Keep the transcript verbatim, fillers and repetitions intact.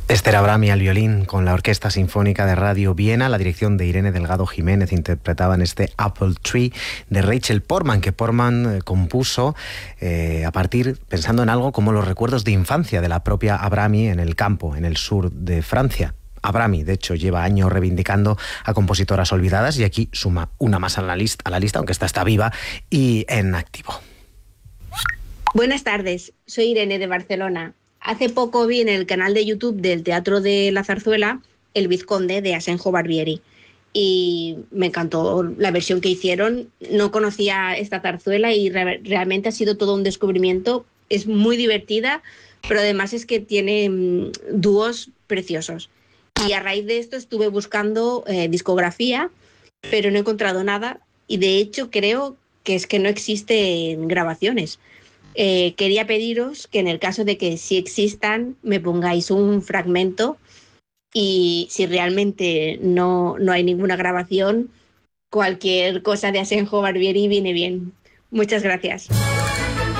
Esther Abrami al violín con la Orquesta Sinfónica de Radio Viena, la dirección de Irene Delgado Jiménez, interpretaban este Apple Tree de Rachel Portman, que Portman eh, compuso eh, a partir, pensando en algo como los recuerdos de infancia de la propia Abrami en el campo, en el sur de Francia. Abrami, de hecho, lleva años reivindicando a compositoras olvidadas y aquí suma una más a la lista, a la lista aunque esta está viva y en activo. Buenas tardes, soy Irene de Barcelona. Hace poco vi en el canal de YouTube del Teatro de la Zarzuela El Vizconde de Asenjo Barbieri y me encantó la versión que hicieron. No conocía esta zarzuela y re- realmente ha sido todo un descubrimiento. Es muy divertida, pero además es que tiene mmm, dúos preciosos. Y a raíz de esto estuve buscando eh, discografía, pero no he encontrado nada y de hecho creo que es que no existen grabaciones. Eh, quería pediros que en el caso de que sí existan me pongáis un fragmento y si realmente no, no hay ninguna grabación, cualquier cosa de Asenjo Barbieri viene bien. Muchas gracias.